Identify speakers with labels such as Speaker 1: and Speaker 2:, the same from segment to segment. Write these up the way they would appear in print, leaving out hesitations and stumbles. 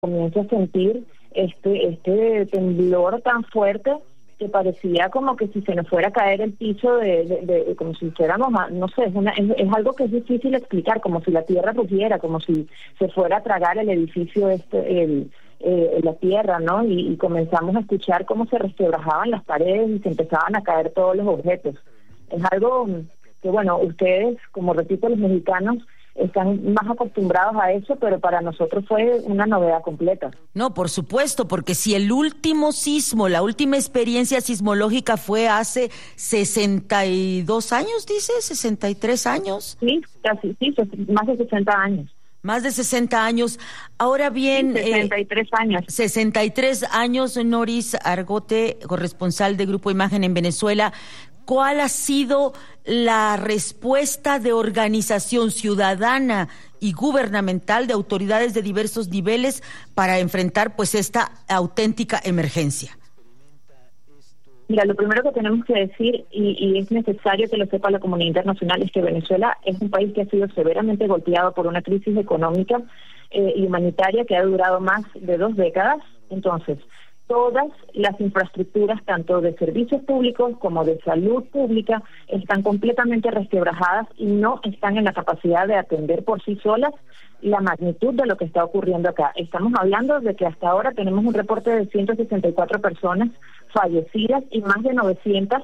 Speaker 1: comienzo a sentir este temblor tan fuerte que parecía como que si se nos fuera a caer el piso como si fuéramos, no sé, es algo que es difícil explicar, como si la tierra rugiera, como si se fuera a tragar el edificio la tierra, ¿no? Y comenzamos a escuchar cómo se resquebrajaban las paredes y se empezaban a caer todos los objetos. Es algo que, bueno, ustedes, como repito, los mexicanos, están más acostumbrados a eso, pero para nosotros fue una novedad completa.
Speaker 2: No, por supuesto, porque si el último sismo, la última experiencia sismológica fue hace 62 años, dice, 63 años.
Speaker 1: Sí, casi, sí, más de 60 años.
Speaker 2: Más de 60 años. Ahora bien...
Speaker 1: Sí, 63 años.
Speaker 2: 63 años, Noris Argote, corresponsal de Grupo Imagen en Venezuela. ¿Cuál ha sido la respuesta de organización ciudadana y gubernamental de autoridades de diversos niveles para enfrentar pues esta auténtica emergencia?
Speaker 1: Mira, lo primero que tenemos que decir, y es necesario que lo sepa la comunidad internacional, es que Venezuela es un país que ha sido severamente golpeado por una crisis económica y humanitaria que ha durado más de 2 décadas. Entonces, todas las infraestructuras, tanto de servicios públicos como de salud pública, están completamente resquebrajadas y no están en la capacidad de atender por sí solas la magnitud de lo que está ocurriendo acá. Estamos hablando de que hasta ahora tenemos un reporte de 164 personas fallecidas y más de 900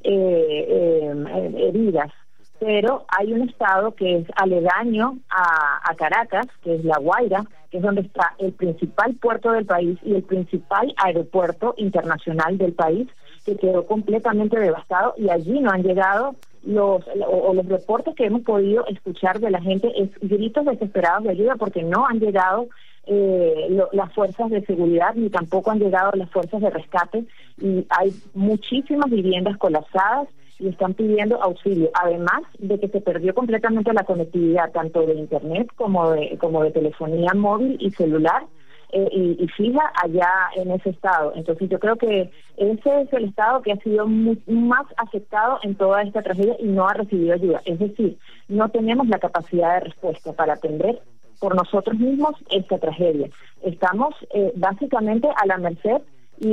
Speaker 1: heridas. Pero hay un estado que es aledaño a Caracas, que es La Guaira, que es donde está el principal puerto del país y el principal aeropuerto internacional del país, que quedó completamente devastado, y allí no han llegado los reportes que hemos podido escuchar de la gente, es gritos desesperados de ayuda, porque no han llegado las fuerzas de seguridad, ni tampoco han llegado las fuerzas de rescate, y hay muchísimas viviendas colapsadas y están pidiendo auxilio, además de que se perdió completamente la conectividad, tanto de internet como de telefonía móvil y celular, y fija allá en ese estado. Entonces yo creo que ese es el estado que ha sido más afectado en toda esta tragedia y no ha recibido ayuda. Es decir, no tenemos la capacidad de respuesta para atender por nosotros mismos esta tragedia. Estamos básicamente a la merced y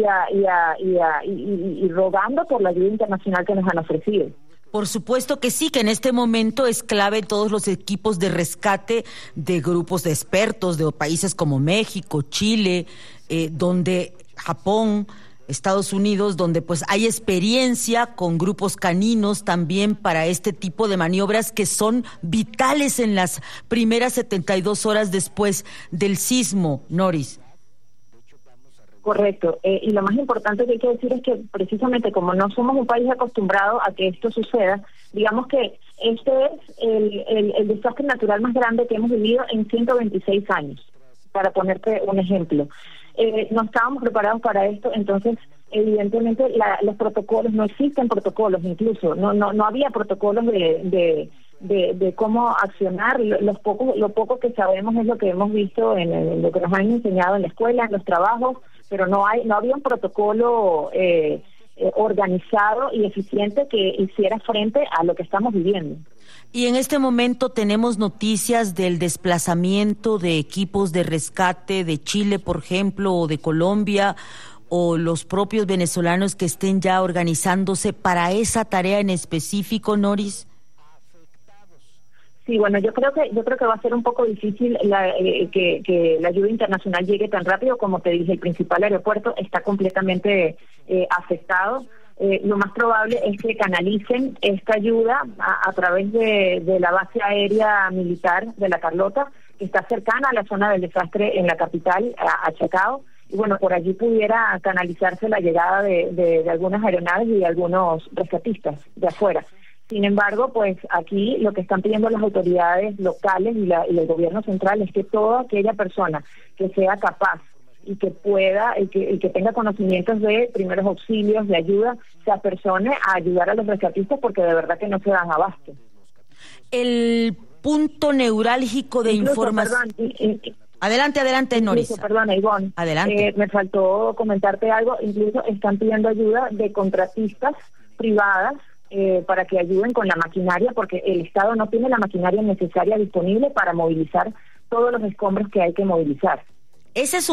Speaker 1: rogando por la ayuda internacional que nos han ofrecido.
Speaker 2: Por supuesto que sí, que en este momento es clave todos los equipos de rescate de grupos de expertos de países como México, Chile, donde Japón, Estados Unidos, donde pues hay experiencia con grupos caninos también para este tipo de maniobras que son vitales en las primeras 72 horas después del sismo, Noris.
Speaker 1: Correcto, y lo más importante que hay que decir es que precisamente como no somos un país acostumbrado a que esto suceda, digamos que este es el desastre natural más grande que hemos vivido en 126 años, para ponerte un ejemplo. No estábamos preparados para esto, entonces evidentemente los protocolos, no existen protocolos, incluso no había protocolos de cómo accionar. Lo poco que sabemos es lo que hemos visto en lo que nos han enseñado en la escuela, en los trabajos, pero no había un protocolo organizado y eficiente que hiciera frente a lo que estamos viviendo.
Speaker 2: Y en este momento tenemos noticias del desplazamiento de equipos de rescate de Chile, por ejemplo, o de Colombia, o los propios venezolanos que estén ya organizándose para esa tarea en específico, Noris.
Speaker 1: Sí, bueno, yo creo que va a ser un poco difícil que la ayuda internacional llegue tan rápido. Como te dije, el principal aeropuerto está completamente afectado. Lo más probable es que canalicen esta ayuda a través de la base aérea militar de La Carlota, que está cercana a la zona del desastre en la capital, a Chacao. Y bueno, por allí pudiera canalizarse la llegada de algunas aeronaves y de algunos rescatistas de afuera. Sin embargo, pues aquí lo que están pidiendo las autoridades locales y el gobierno central es que toda aquella persona que sea capaz y que pueda, y que tenga conocimientos de primeros auxilios, de ayuda, se apersone a ayudar a los rescatistas, porque de verdad que no se dan abasto.
Speaker 2: El punto neurálgico de información... Adelante, Noris.
Speaker 1: Perdona, Ivonne.
Speaker 2: Adelante.
Speaker 1: Me faltó comentarte algo. Incluso están pidiendo ayuda de contratistas privadas para que ayuden con la maquinaria, porque el Estado no tiene la maquinaria necesaria disponible para movilizar todos los escombros que hay que movilizar.
Speaker 2: Ese es